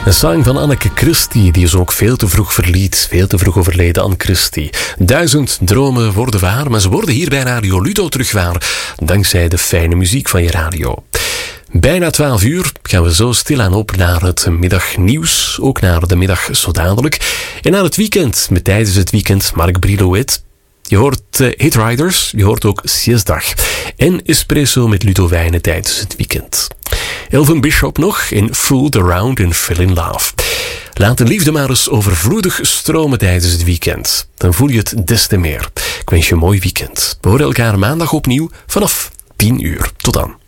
Een song van Anneke Christie, die is ook veel te vroeg verliet. Veel te vroeg overleden, Anne Christie. 1000 dromen worden waar, maar ze worden hier bij Radio Ludo terug waar. Dankzij de fijne muziek van je radio. Bijna 12 uur gaan we zo stilaan op naar het middagnieuws. Ook naar de middag zo dadelijk. En naar het weekend, met tijdens het weekend Mark Brilouet. Je hoort Hitriders, je hoort ook Siesdag. En Espresso met Ludo Wijnen tijdens het weekend. Elvin Bishop nog in Fooled Around and Fell in Love. Laat de liefde maar eens overvloedig stromen tijdens het weekend. Dan voel je het des te meer. Ik wens je een mooi weekend. We horen elkaar maandag opnieuw vanaf 10 uur. Tot dan.